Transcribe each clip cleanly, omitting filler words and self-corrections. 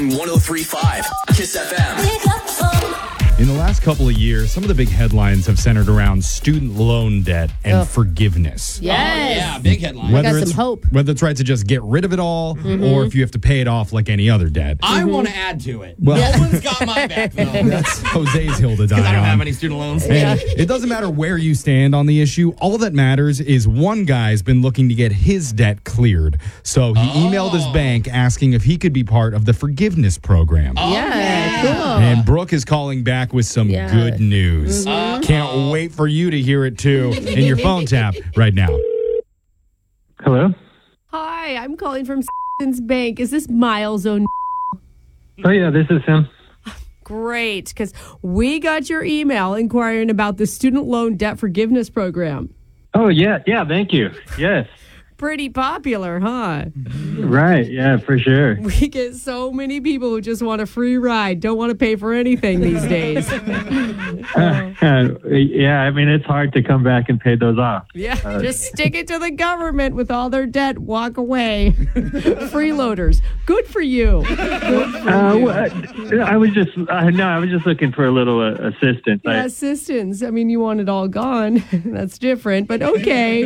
103.5 Kiss FM. In the last couple of years, some of the big headlines have centered around student loan debt and forgiveness. Yes. Oh, yeah, big headline. I got some hope. Whether it's right to just get rid of it all or if you have to pay it off like any other debt. I want to add to it. Well- No one's got my back, though. That's Jose's hill to die Because I don't on. have any student loans. And it doesn't matter where you stand on the issue. All that matters is one guy's been looking to get his debt cleared. So he emailed his bank asking if he could be part of the forgiveness program. Yeah, cool. And Brooke is calling back with some Yeah. good news. Can't wait for you to hear it too in your phone tap right now. Hello? Hi, I'm calling from Citizens Bank. Is this Miles O'Neill? Oh, yeah, this is him. Great, because we got your email inquiring about the student loan debt forgiveness program. Oh, yeah, thank you. Yes. Pretty popular, huh? Right, yeah, for sure. We get so many people who just want a free ride, don't want to pay for anything these days. Yeah, I mean, it's hard to come back and pay those off. Yeah, just stick it to the government with all their debt. Walk away. Freeloaders. Good for you. I was just looking for a little assistance. Yeah, assistance. I mean, you want it all gone. That's different, but okay.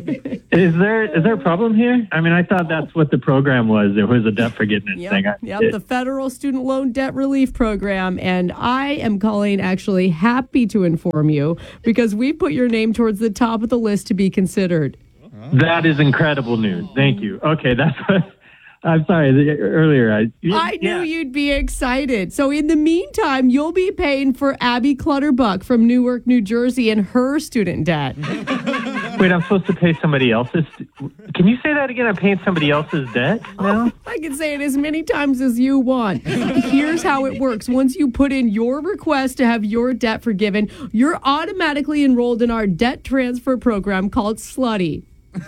Is there a problem here? I mean, I thought that's what the program was. It was a debt forgiveness thing. Yep, the Federal Student Loan Debt Relief Program. And I am calling actually happy to inform you because we put your name towards the top of the list to be considered. That is incredible news. Thank you. Okay, that's what... I'm sorry, earlier I knew you'd be excited. So in the meantime, you'll be paying for Abby Clutterbuck from Newark, New Jersey and her student debt. Wait, I'm supposed to pay somebody else's... Can you say that again? I'm paying somebody else's debt now? I can say it as many times as you want. Here's how it works. Once you put in your request to have your debt forgiven, you're automatically enrolled in our debt transfer program called SLUTTY.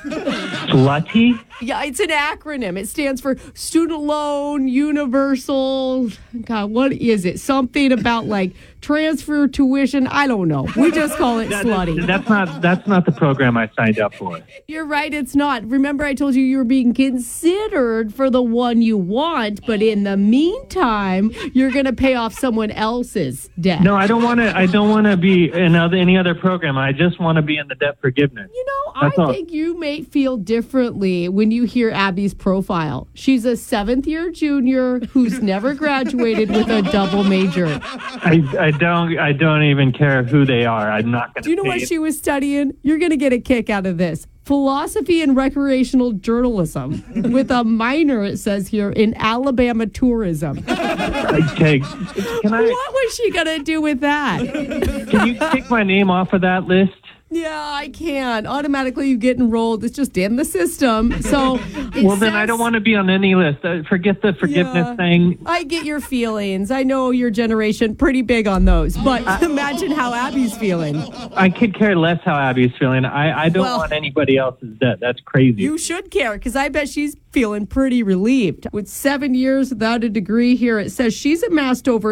Slutty? Yeah, it's an acronym. It stands for Student Loan Universal. God, what is it? Something about like transfer tuition. I don't know. We just call it SLUTTY. That's not the program I signed up for. You're right, it's not. Remember I told you were being considered for the one you want, but in the meantime, you're going to pay off someone else's debt. No, I don't want to be in any other program. I just want to be in the debt forgiveness. You know, That's I all. think you may feel differently when you hear Abby's profile. She's a 7th-year junior who's never graduated with a double major. I don't even care who they are. I'm not going to. Do you know what she was studying? You're going to get a kick out of this. Philosophy and recreational journalism with a minor, it says here, in Alabama tourism. Okay, can What was she going to do with that? Can you take my name off of that list? Yeah, I can. Automatically you get enrolled. It's just in the system. So Well, then I don't want to be on any list. Forget the forgiveness thing. I get your feelings. I know your generation pretty big on those. But imagine how Abby's feeling. I could care less how Abby's feeling. I don't want anybody else's debt. That's crazy. You should care because I bet she's feeling pretty relieved. With 7 years without a degree here, it says she's amassed over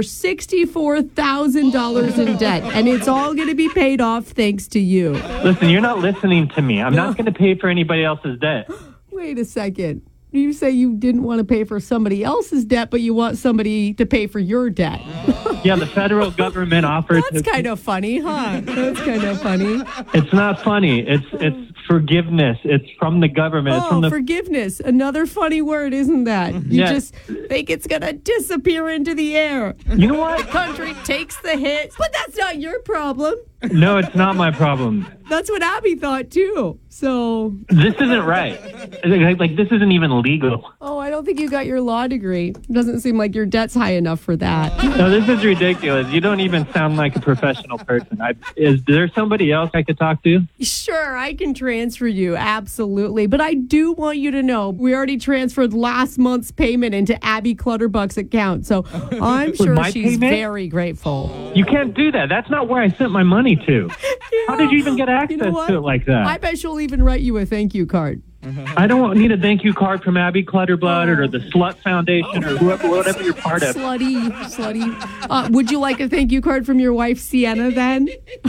$64,000 in debt. And it's all going to be paid off thanks to you. Listen, you're not listening to me. I'm not going to pay for anybody else's debt. Wait a second. You say you didn't want to pay for somebody else's debt, but you want somebody to pay for your debt. Yeah, the federal government offered. That's kind of funny, huh? That's kind of funny. It's not funny. It's forgiveness. It's from the government. It's Oh, from the forgiveness. Another funny word, isn't that? You Yeah. just think it's going to disappear into the air. You know what? The country takes the hit. But that's not your problem. No, it's not my problem. That's what Abby thought, too. So, This isn't right. Like this isn't even legal. I don't think you got your law degree. Doesn't seem like your debt's high enough for that. No, this is ridiculous. You don't even sound like a professional person. Is there somebody else I could talk to? Sure, I can transfer you, absolutely. But I do want you to know we already transferred last month's payment into Abby Clutterbuck's account. So I'm sure my she's payment? very grateful. You can't do that. That's not where I sent my money to. How did you even get access to it like that? I bet she'll even write you a thank you card. I don't need a thank you card from Abby Clutterblood or the Slut Foundation or whatever you're part of. Slutty. Would you like a thank you card from your wife, Sienna, then?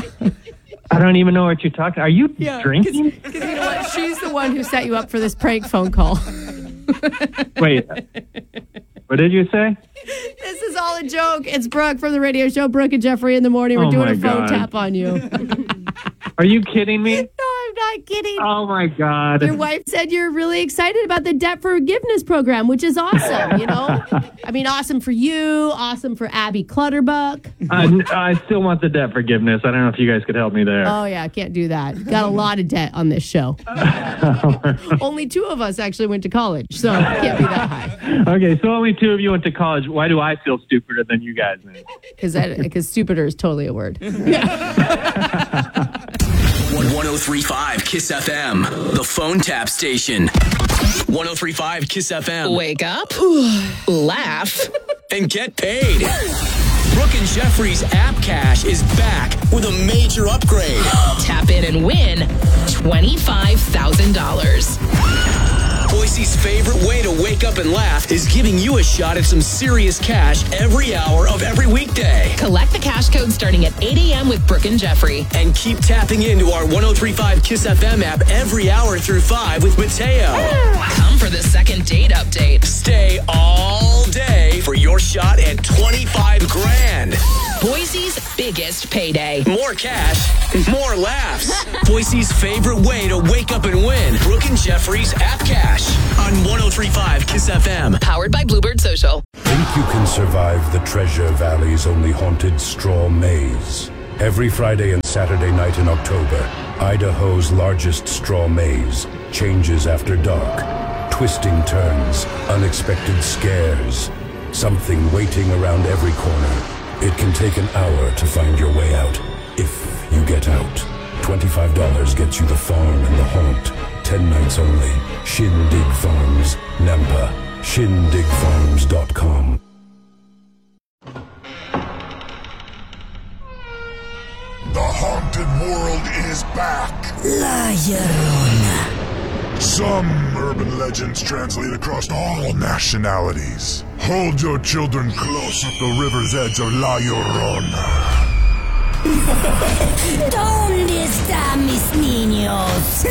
I don't even know what you're talking. Are you drinking? Because you know what? She's the one who set you up for this prank phone call. Wait. What did you say? This is all a joke. It's Brooke from the radio show Brooke and Jeffrey in the morning. We're Oh doing my a phone God. tap on you. Are you kidding me? No, I'm not kidding. Oh my God. Your wife said you're really excited about the debt forgiveness program, which is awesome, you know? I mean, awesome for you, awesome for Abby Clutterbuck. I still want the debt forgiveness. I don't know if you guys could help me there. Oh, yeah, I can't do that. Got a lot of debt on this show. Only 2 of us actually went to college, so it can't be that high. Okay, so only 2 of you went to college. Why do I feel stupider than you guys? Because stupider is totally a word. 1035 Kiss FM, the phone tap station. 1035 Kiss FM. Wake up, laugh, And get paid. Brooke and Jeffrey's App Cash is back with a major upgrade. tap in and win $25,000. Boise's favorite way to wake up and laugh is giving you a shot at some serious cash every hour of every weekday. Collect the cash code starting at 8 a.m. with Brooke and Jeffrey. And keep tapping into our 1035 Kiss FM app every hour through 5 with Mateo. Come for the second date update. Stay all day for your shot at 25 grand. Boise's biggest payday. More cash, more laughs. Boise's favorite way to wake up and win. Brooke and Jeffrey's App Cash on 1035 Kiss FM. Powered by Bluebird Social. Think you can survive the Treasure Valley's only haunted straw maze? Every Friday and Saturday night in October, Idaho's largest straw maze changes after dark. Twisting turns, unexpected scares, something waiting around every corner. It can take an hour to find your way out, if you get out. $25 gets you the farm and the haunt. 10 nights only. Shindig Farms, Nampa. ShindigFarms.com. The haunted world is back. La Llorona. Some urban legends translate across all nationalities. Hold your children close at the river's edge of La Llorona. ¿Dónde están mis niños?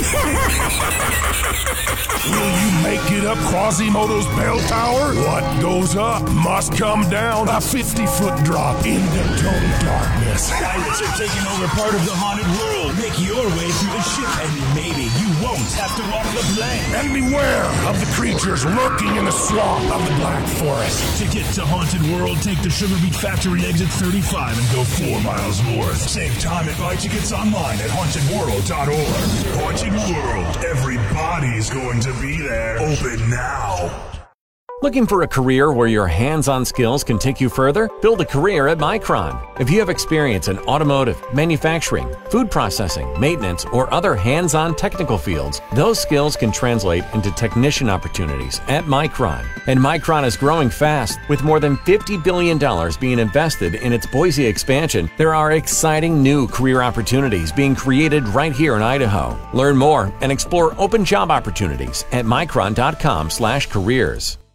Will you make it up Quasimodo's bell tower? What goes up must come down. A 50-foot drop into total darkness. Pirates are taking over part of the haunted world. Make your way through the ship, and maybe you won't have to walk the plank. And beware of the creatures lurking in the swamp of the Black Forest. To get to Haunted World, take the Sugar Beet Factory exit 35 and go 4 miles north. Save time and buy tickets online at hauntedworld.org. Haunted World. Everybody's going to be there. Open now. Looking for a career where your hands-on skills can take you further? Build a career at Micron. If you have experience in automotive, manufacturing, food processing, maintenance, or other hands-on technical fields, those skills can translate into technician opportunities at Micron. And Micron is growing fast. With more than $50 billion being invested in its Boise expansion, there are exciting new career opportunities being created right here in Idaho. Learn more and explore open job opportunities at micron.com/careers.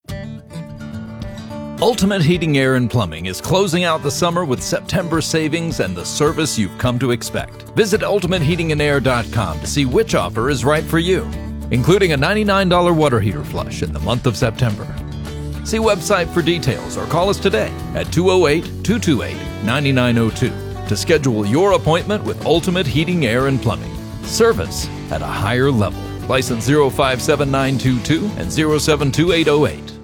Ultimate Heating, Air, and Plumbing is closing out the summer with September savings and the service you've come to expect. Visit ultimateheatingandair.com to see which offer is right for you, including a $99 water heater flush in the month of September. See website for details or call us today at 208-228-9902 to schedule your appointment with Ultimate Heating, Air, and Plumbing. Service at a higher level. License 057922 and 072808.